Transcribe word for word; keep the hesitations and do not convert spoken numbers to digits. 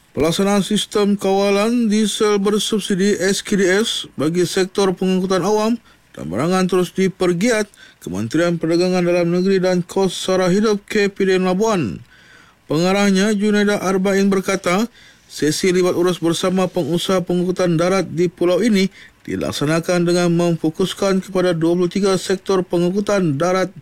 Pelaksanaan sistem kawalan diesel bersubsidi S K D S bagi sektor pengangkutan awam dan barangan terus dipergiat Kementerian Perdagangan Dalam Negeri dan Kos Sara Hidup K P D M Labuan. Pengarahnya Junaida Arba'in berkata, sesi libat urus bersama pengusaha pengangkutan darat di pulau ini dilaksanakan dengan memfokuskan kepada dua puluh tiga sektor pengangkutan darat